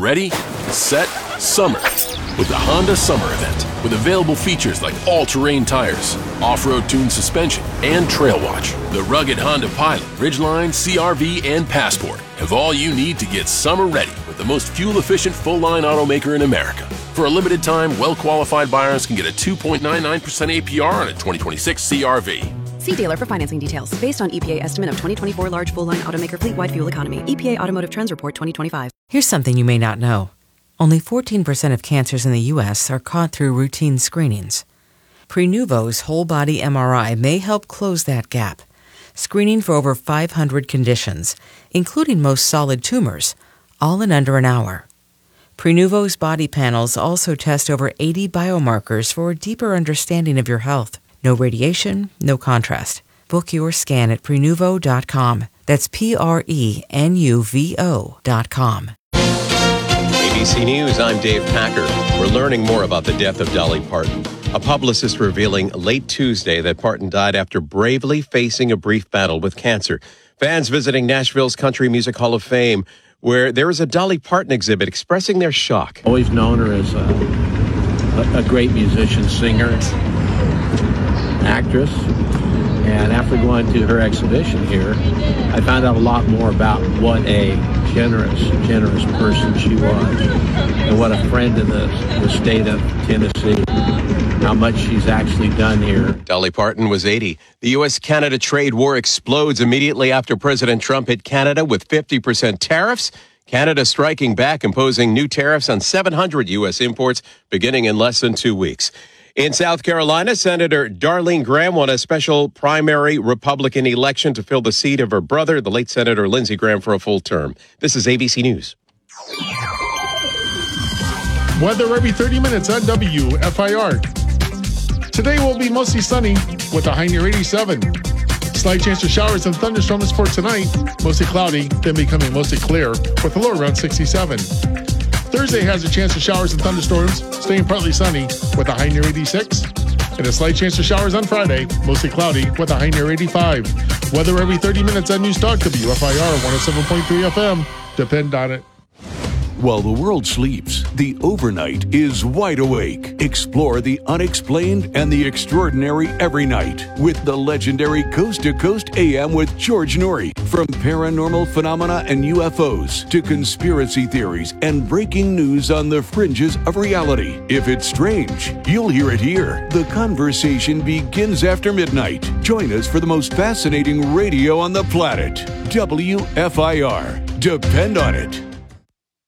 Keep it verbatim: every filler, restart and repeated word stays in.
ready, set, summer with the Honda Summer Event. With available features like all-terrain tires, off-road tuned suspension, and Trail Watch. The rugged Honda Pilot, Ridgeline, C R V, and Passport have all you need to get summer ready with the most fuel-efficient full-line automaker in America. For a limited time, well-qualified buyers can get a two point nine nine percent A P R on a twenty twenty-six C R V. See dealer for financing details. Based on E P A estimate of twenty twenty-four large full-line automaker fleet-wide fuel economy. E P A Automotive Trends Report twenty twenty-five. Here's something you may not know. Only fourteen percent of cancers in the U S are caught through routine screenings. Prenuvo's whole-body M R I may help close that gap, screening for over five hundred conditions, including most solid tumors, all in under an hour. Prenuvo's body panels also test over eighty biomarkers for a deeper understanding of your health. No radiation, no contrast. Book your scan at Prenuvo dot com. That's P R E N U V O dot com. A B C News, I'm Dave Packer. We're learning more about the death of Dolly Parton. A publicist revealing late Tuesday that Parton died after bravely facing a brief battle with cancer. Fans visiting Nashville's Country Music Hall of Fame, where there is a Dolly Parton exhibit expressing their shock. Always known her as a, a great musician, singer, actress. And after going to her exhibition here, I found out a lot more about what a generous, generous person she was, and what a friend in the, the state of Tennessee, how much she's actually done here. Dolly Parton was eighty. The U S Canada trade war explodes immediately after President Trump hit Canada with fifty percent tariffs. Canada striking back, imposing new tariffs on seven hundred U S imports beginning in less than two weeks. In South Carolina, Senator Darlene Graham won a special primary Republican election to fill the seat of her brother, the late Senator Lindsey Graham, for a full term. This is A B C News. Weather every thirty minutes on W F I R. Today will be mostly sunny with a high near eighty-seven. Slight chance of showers and thunderstorms for tonight. Mostly cloudy, then becoming mostly clear with a low around sixty-seven. Thursday has a chance of showers and thunderstorms, staying partly sunny with a high near eighty-six. And a slight chance of showers on Friday, mostly cloudy with a high near eighty-five. Weather every thirty minutes on News Talk W F I R one oh seven point three F M. Depend on it. While the world sleeps, the overnight is wide awake. Explore the unexplained and the extraordinary every night with the legendary Coast to Coast A M with George Noory. From paranormal phenomena and U F Os to conspiracy theories and breaking news on the fringes of reality. If it's strange, you'll hear it here. The conversation begins after midnight. Join us for the most fascinating radio on the planet. W F I R. Depend on it.